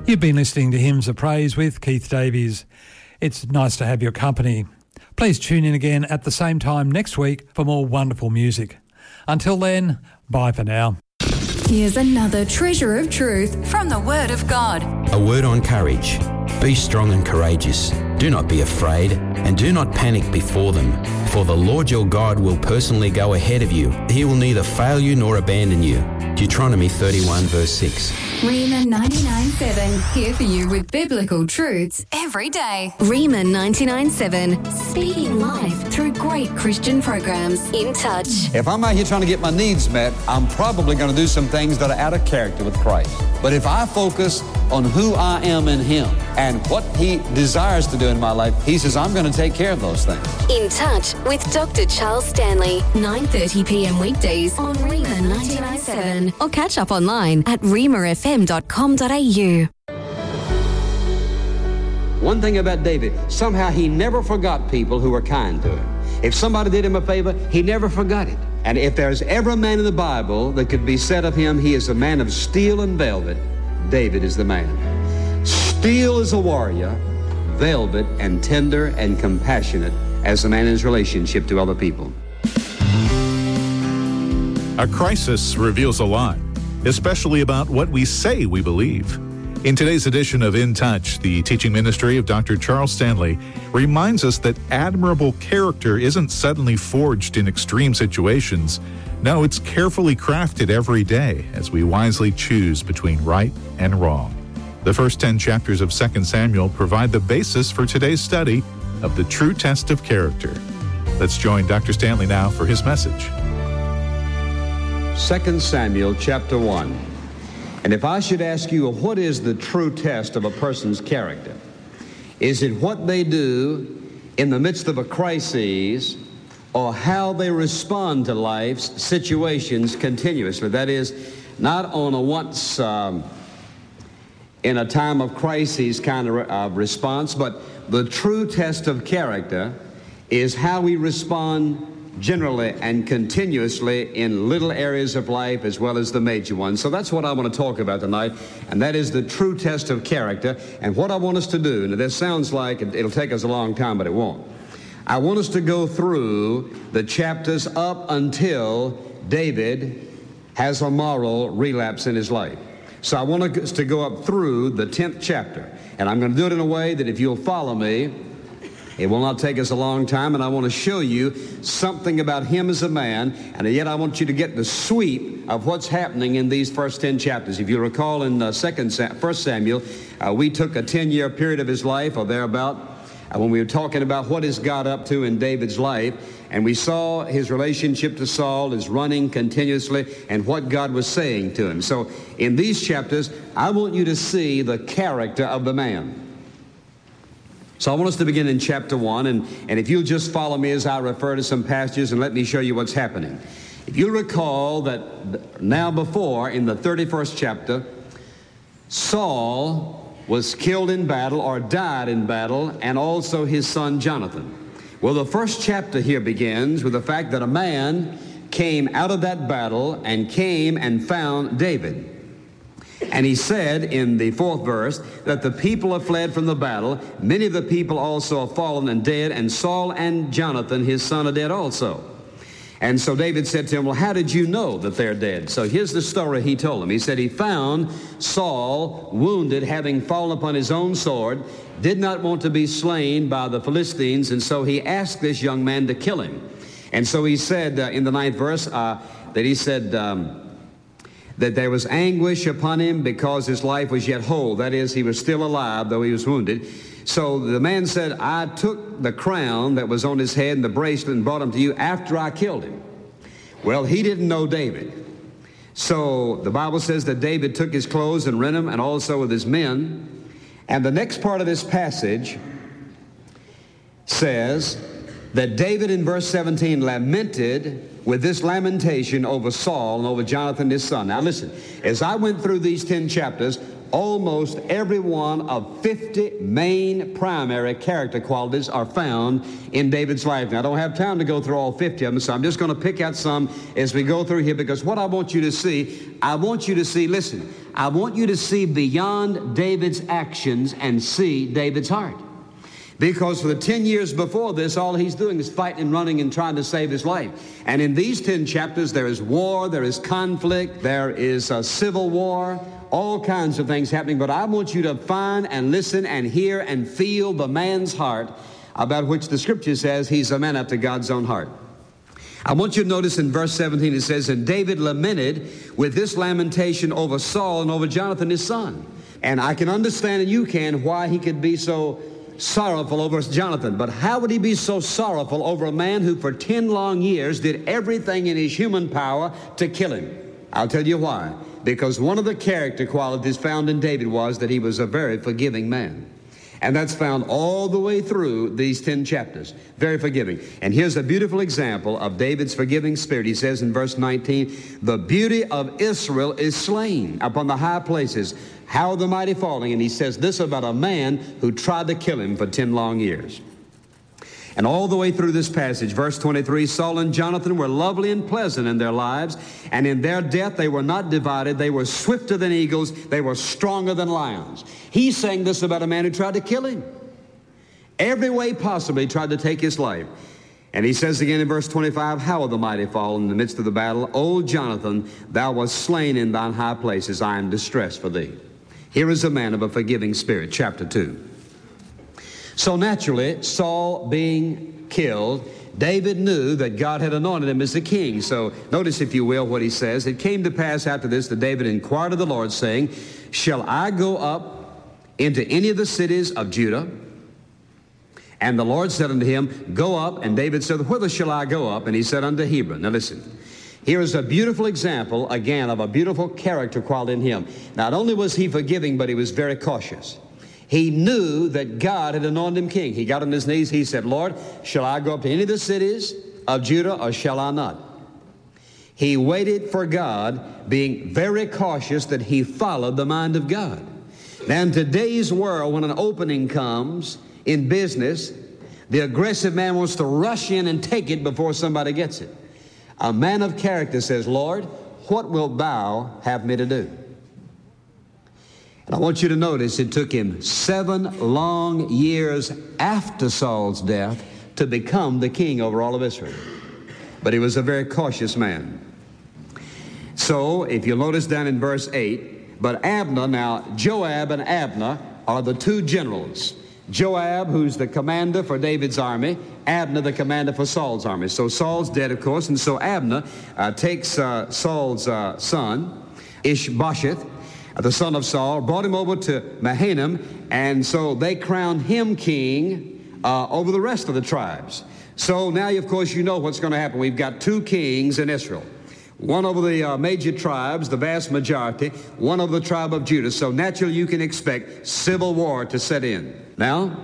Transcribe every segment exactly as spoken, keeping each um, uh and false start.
You've been listening to Hymns of Praise with Keith Davies. It's nice to have your company. Please tune in again at the same time next week for more wonderful music. Until then, bye for now. Here's another treasure of truth from the Word of God. A word on courage. Be strong and courageous. Do not be afraid, and do not panic before them. For the Lord your God will personally go ahead of you. He will neither fail you nor abandon you. Deuteronomy thirty-one verse six. Rhema ninety-nine point seven, here for you with biblical truths every day. Rhema ninety-nine point seven, speaking life through great Christian programs. In touch. If I'm out here trying to get my needs met, I'm probably going to do some things that are out of character with Christ. But if I focus on who I am in Him and what He desires to do in my life, He says I'm going to take care of those things. In touch with Doctor Charles Stanley, nine thirty p.m. weekdays on Rhema ninety-nine point seven. Or catch up online at rhema f m dot com dot a u. One thing about David, somehow he never forgot people who were kind to him. If somebody did him a favor, he never forgot it. And if there's ever a man in the Bible that could be said of him, he is a man of steel and velvet, David is the man. Steel as a warrior, velvet and tender and compassionate as a man in his relationship to other people. A crisis reveals a lot, especially about what we say we believe. In today's edition of In Touch, the teaching ministry of Doctor Charles Stanley reminds us that admirable character isn't suddenly forged in extreme situations. No, it's carefully crafted every day as we wisely choose between right and wrong. The first ten chapters of Second Samuel provide the basis for today's study of the true test of character. Let's join Doctor Stanley now for his message. Second Samuel chapter one. And if I should ask you, what is the true test of a person's character? Is it what they do in the midst of a crisis, or how they respond to life's situations continuously? That is, not on a once um, in a time of crisis kind of uh, response, but the true test of character is how we respond generally and continuously in little areas of life as well as the major ones. So that's what I want to talk about tonight, and that is the true test of character. And what I want us to do, and this sounds like it'll take us a long time, but it won't. I want us to go through the chapters up until David has a moral relapse in his life. So I want us to go up through the tenth chapter, and I'm going to do it in a way that if you'll follow me, it will not take us a long time, and I want to show you something about him as a man, and yet I want you to get the sweep of what's happening in these first ten chapters. If you recall in uh, Second Sam- First Samuel, uh, we took a ten-year period of his life, or thereabout, uh, when we were talking about what is God up to in David's life, and we saw his relationship to Saul is running continuously and what God was saying to him. So in these chapters, I want you to see the character of the man. So I want us to begin in chapter one, and, and if you'll just follow me as I refer to some passages and let me show you what's happening. If you'll recall that now before, in the thirty-first chapter, Saul was killed in battle or died in battle, and also his son Jonathan. Well, the first chapter here begins with the fact that a man came out of that battle and came and found David. And he said in the fourth verse that the people have fled from the battle. Many of the people also are fallen and dead, and Saul and Jonathan, his son, are dead also. And so David said to him, well, how did you know that they're dead? So here's the story he told him. He said he found Saul wounded, having fallen upon his own sword, did not want to be slain by the Philistines, and so he asked this young man to kill him. And so he said uh, in the ninth verse uh, that he said... Um, that there was anguish upon him because his life was yet whole. That is, he was still alive, though he was wounded. So the man said, I took the crown that was on his head and the bracelet and brought them to you after I killed him. Well, he didn't know David. So the Bible says that David took his clothes and rent them, and also with his men. And the next part of this passage says that David in verse seventeen lamented with this lamentation over Saul and over Jonathan his son. Now listen, as I went through these ten chapters, almost every one of fifty main primary character qualities are found in David's life. Now, I don't have time to go through all fifty of them, so I'm just going to pick out some as we go through here, because what I want you to see, I want you to see, listen, I want you to see beyond David's actions and see David's heart. Because for the ten years before this, all he's doing is fighting and running and trying to save his life. And in these ten chapters, there is war, there is conflict, there is a civil war, all kinds of things happening. But I want you to find and listen and hear and feel the man's heart, about which the Scripture says he's a man after God's own heart. I want you to notice in verse seventeen, it says, and David lamented with this lamentation over Saul and over Jonathan his son. And I can understand, and you can, why he could be so sorrowful over Jonathan. But how would he be so sorrowful over a man who for ten long years did everything in his human power to kill him? I'll tell you why. Because one of the character qualities found in David was that he was a very forgiving man. And that's found all the way through these ten chapters. Very forgiving. And here's a beautiful example of David's forgiving spirit. He says in verse nineteen, the beauty of Israel is slain upon the high places. How the mighty falling. And he says this about a man who tried to kill him for ten long years. And all the way through this passage, verse twenty-three, Saul and Jonathan were lovely and pleasant in their lives, and in their death they were not divided. They were swifter than eagles. They were stronger than lions. He's saying this about a man who tried to kill him. Every way possible he tried to take his life. And he says again in verse twenty-five, how are the mighty fallen in the midst of the battle? O Jonathan, thou wast slain in thine high places. I am distressed for thee. Here is a man of a forgiving spirit, chapter two. So naturally, Saul being killed, David knew that God had anointed him as the king. So notice, if you will, what he says. It came to pass after this that David inquired of the Lord, saying, shall I go up into any of the cities of Judah? And the Lord said unto him, go up. And David said, whither shall I go up? And he said, unto Hebron. Now listen. Here is a beautiful example, again, of a beautiful character quality in him. Not only was he forgiving, but he was very cautious. He knew that God had anointed him king. He got on his knees. He said, Lord, shall I go up to any of the cities of Judah, or shall I not? He waited for God, being very cautious that he followed the mind of God. Now, in today's world, when an opening comes in business, the aggressive man wants to rush in and take it before somebody gets it. A man of character says, Lord, what wilt thou have me to do? And I want you to notice it took him seven long years after Saul's death to become the king over all of Israel. But he was a very cautious man. So, if you'll notice down in verse eight, but Abner, now Joab and Abner are the two generals. Joab, who's the commander for David's army, Abner, the commander for Saul's army. So Saul's dead, of course, and so Abner uh, takes uh, Saul's uh, son, Ishbosheth, the son of Saul, brought him over to Mahanaim, and so they crowned him king uh, over the rest of the tribes. So now, of course, you know what's going to happen. We've got two kings in Israel. One over the uh, major tribes, the vast majority, one over the tribe of Judah. So naturally you can expect civil war to set in. Now,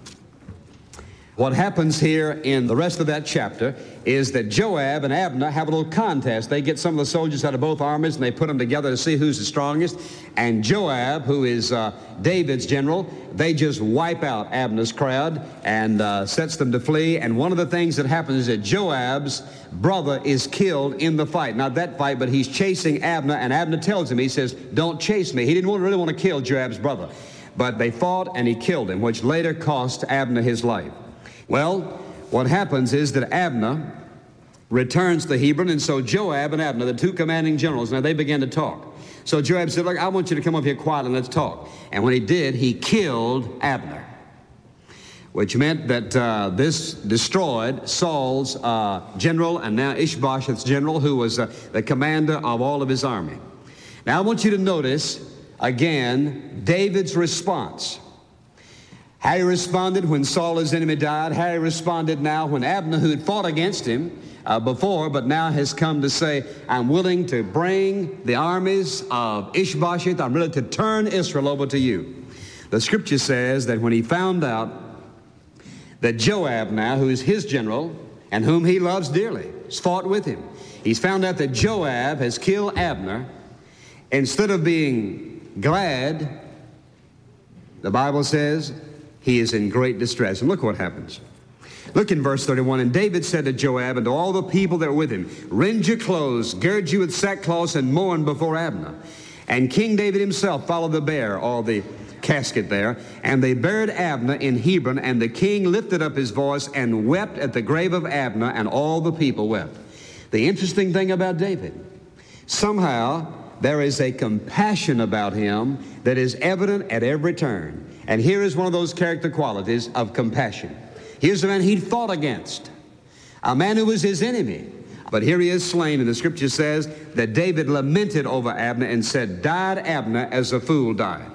what happens here in the rest of that chapter is that Joab and Abner have a little contest. They get some of the soldiers out of both armies and they put them together to see who's the strongest. And Joab, who is uh, David's general, they just wipe out Abner's crowd and uh, sets them to flee. And one of the things that happens is that Joab's brother is killed in the fight. Not that fight, but he's chasing Abner, and Abner tells him, he says, don't chase me. He didn't really want to kill Joab's brother. But they fought and he killed him, which later cost Abner his life. Well, what happens is that Abner returns to Hebron, and so Joab and Abner, the two commanding generals, now they began to talk. So Joab said, look, I want you to come up here quietly and let's talk. And when he did, he killed Abner, which meant that uh, this destroyed Saul's uh, general, and now Ishbosheth's general, who was uh, the commander of all of his army. Now I want you to notice, again, David's response. How he responded when Saul, his enemy, died. How he responded now when Abner, who had fought against him uh, before, but now has come to say, I'm willing to bring the armies of Ishbosheth. I'm willing to turn Israel over to you. The scripture says that when he found out that Joab now, who is his general and whom he loves dearly, has fought with him. He's found out that Joab has killed Abner. Instead of being glad, the Bible says he is in great distress. And look what happens. Look in verse thirty-one. And David said to Joab and to all the people that were with him, rend your clothes, gird you with sackcloth, and mourn before Abner. And King David himself followed the bier, or the casket there, and they buried Abner in Hebron, and the king lifted up his voice and wept at the grave of Abner, and all the people wept. The interesting thing about David, somehow there is a compassion about him that is evident at every turn. And here is one of those character qualities of compassion. Here's a man he'd fought against, a man who was his enemy. But here he is slain, and the scripture says that David lamented over Abner and said, died Abner as a fool died.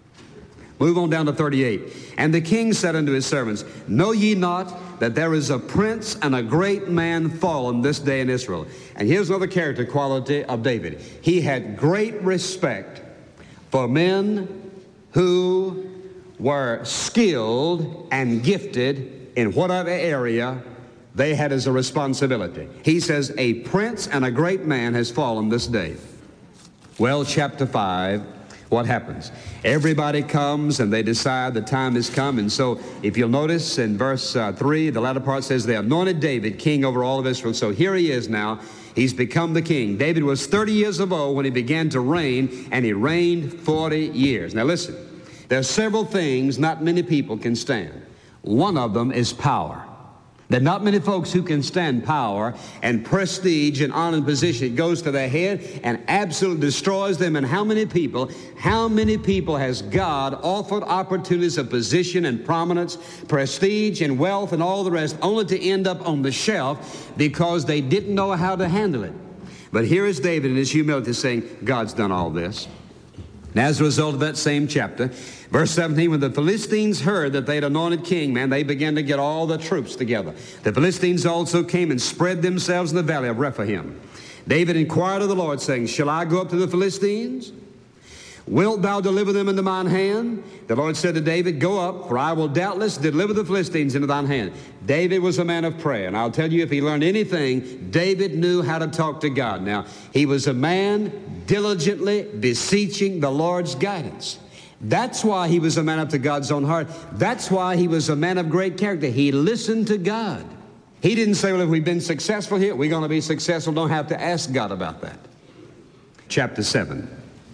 Move on down to thirty-eight. And the king said unto his servants, know ye not that there is a prince and a great man fallen this day in Israel? And here's another character quality of David. He had great respect for men who were skilled and gifted in whatever area they had as a responsibility. He says, a prince and a great man has fallen this day. Well, chapter five, what happens? Everybody comes and they decide the time has come. And so if you'll notice in verse uh, three, the latter part says they anointed David king over all of Israel. So here he is now. He's become the king. David was thirty years of old when he began to reign, and he reigned forty years. Now listen, there are several things not many people can stand. One of them is power. There are not many folks who can stand power and prestige and honor and position. It goes to their head and absolutely destroys them. And how many people, how many people has God offered opportunities of position and prominence, prestige and wealth and all the rest, only to end up on the shelf because they didn't know how to handle it? But here is David in his humility saying, God's done all this. And as a result of that same chapter, verse seventeen, when the Philistines heard that they had anointed king, man, they began to get all the troops together. The Philistines also came and spread themselves in the valley of Rephaim. David inquired of the Lord, saying, shall I go up to the Philistines? Wilt thou deliver them into mine hand? The Lord said to David, go up, for I will doubtless deliver the Philistines into thine hand. David was a man of prayer, and I'll tell you, if he learned anything, David knew how to talk to God. Now, he was a man diligently beseeching the Lord's guidance. That's why he was a man after God's own heart. That's why he was a man of great character. He listened to God. He didn't say, well, if we've been successful here, we're going to be successful. Don't have to ask God about that. Chapter seven.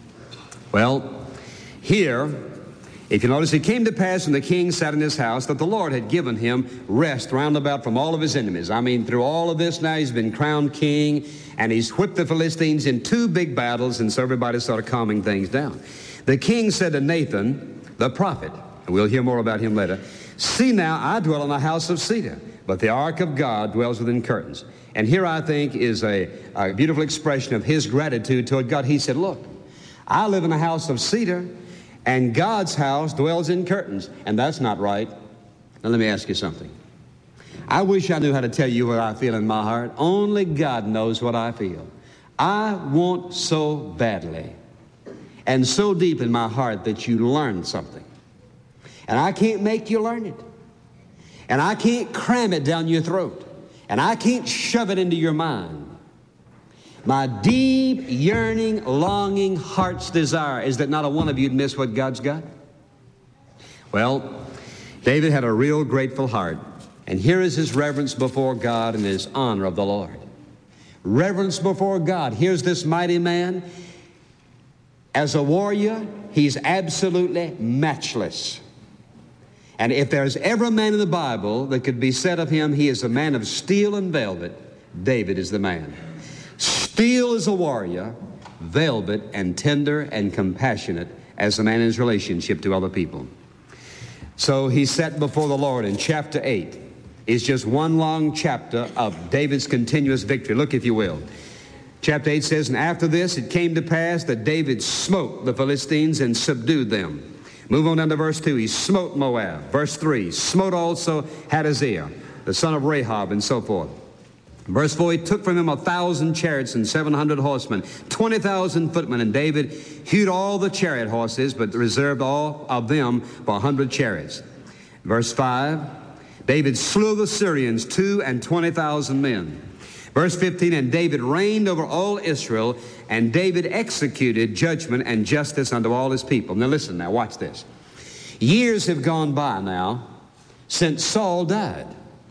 Well, here, if you notice, it came to pass when the king sat in his house that the Lord had given him rest round about from all of his enemies. I mean, through all of this now, he's been crowned king, and he's whipped the Philistines in two big battles, and so everybody started calming things down. The king said to Nathan, the prophet, and we'll hear more about him later, see now, I dwell in a house of cedar, but the ark of God dwells within curtains. And here, I think, is a, a beautiful expression of his gratitude toward God. He said, look, I live in a house of cedar, and God's house dwells in curtains, and that's not right. Now, let me ask you something. I wish I knew how to tell you what I feel in my heart. Only God knows what I feel. I want so badly and so deep in my heart that you learn something. And I can't make you learn it. And I can't cram it down your throat. And I can't shove it into your mind. My deep, yearning, longing heart's desire is that not a one of you'd miss what God's got. Well, David had a real grateful heart. And here is his reverence before God and his honor of the Lord. Reverence before God. Here's this mighty man. As a warrior, he's absolutely matchless. And if there's ever a man in the Bible that could be said of him, he is a man of steel and velvet, David is the man. Steel as a warrior, velvet and tender and compassionate as a man in his relationship to other people. So he sat before the Lord, and chapter eight is just one long chapter of David's continuous victory. Look, if you will. Chapter eight says, and after this it came to pass that David smote the Philistines and subdued them. Move on down to verse two. He smote Moab. Verse three, smote also Hadaziah, the son of Rahab, and so forth. Verse four, he took from him a thousand chariots and seven hundred horsemen, twenty thousand footmen, and David hewed all the chariot horses, but reserved all of them for a hundred chariots. Verse five, David slew the Syrians, two and twenty thousand men. Verse fifteen, and David reigned over all Israel, and David executed judgment and justice unto all his people. Now listen now, watch this. Years have gone by now since Saul died.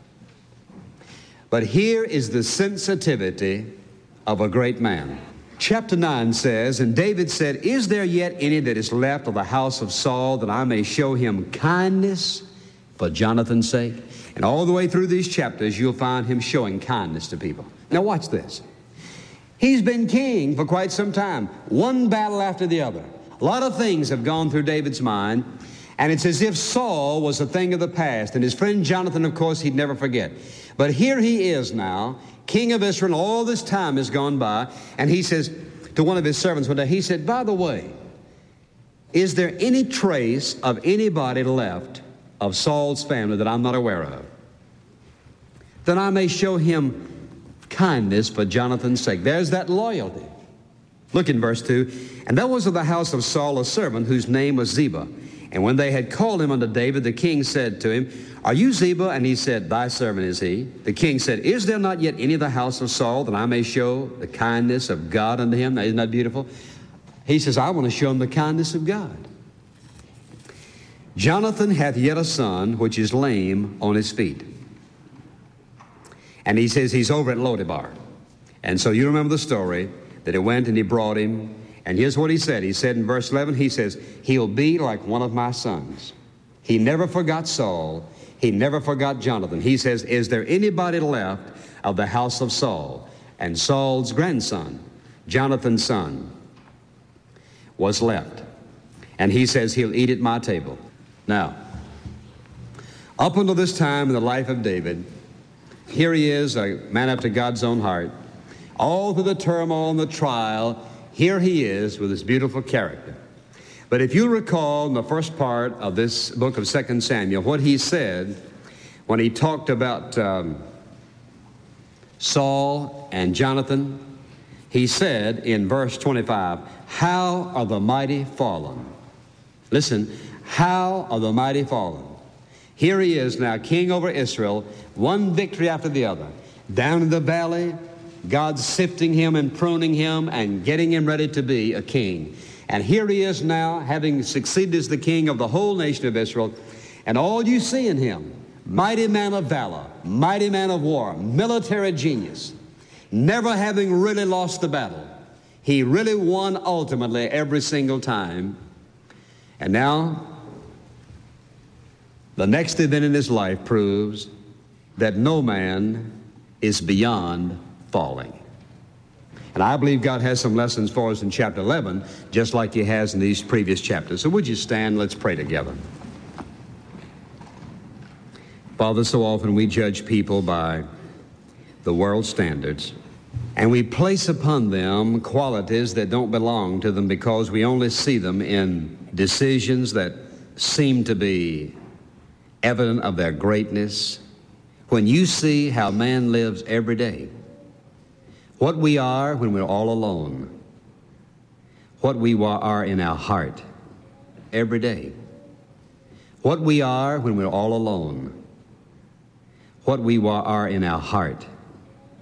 But here is the sensitivity of a great man. Chapter nine says, and David said, is there yet any that is left of the house of Saul, that I may show him kindness for Jonathan's sake? And all the way through these chapters, you'll find him showing kindness to people. Now watch this. He's been king for quite some time, one battle after the other. A lot of things have gone through David's mind, and it's as if Saul was a thing of the past, and his friend Jonathan, of course, he'd never forget. But here he is now, king of Israel. All this time has gone by, and he says to one of his servants one day, he said, by the way, is there any trace of anybody left of Saul's family that I'm not aware of, that I may show him kindness for Jonathan's sake? There's that loyalty. Look in verse two. And there was of the house of Saul a servant whose name was Ziba. And when they had called him unto David, the king said to him, are you Ziba? And he said, thy servant is he. The king said, is there not yet any of the house of Saul, that I may show the kindness of God unto him? Now, isn't that beautiful? He says, I want to show him the kindness of God. Jonathan hath yet a son, which is lame on his feet. And he says he's over at Lodebar. And so you remember the story, that he went and he brought him. And here's what he said. He said in verse eleven, he says, he'll be like one of my sons. He never forgot Saul. He never forgot Jonathan. He says, is there anybody left of the house of Saul? And Saul's grandson, Jonathan's son, was left. And he says he'll eat at my table. Now, up until this time in the life of David, here he is, a man after God's own heart. All through the turmoil and the trial, here he is with his beautiful character. But if you recall in the first part of this book of Second Samuel, what he said when he talked about um, Saul and Jonathan, he said in verse twenty-five, how are the mighty fallen? Listen, how are the mighty fallen? Here he is now, king over Israel, one victory after the other. Down in the valley, God's sifting him and pruning him and getting him ready to be a king. And here he is now, having succeeded as the king of the whole nation of Israel. And all you see in him, mighty man of valor, mighty man of war, military genius, never having really lost the battle. He really won ultimately every single time. And now, the next event in his life proves that no man is beyond falling. And I believe God has some lessons for us in chapter eleven, just like he has in these previous chapters. So would you stand? Let's pray together. Father, so often we judge people by the world's standards, and we place upon them qualities that don't belong to them because we only see them in decisions that seem to be evident of their greatness. When you see how man lives every day, what we are when we're all alone, what we are in our heart every day, what we are when we're all alone, what we are in our heart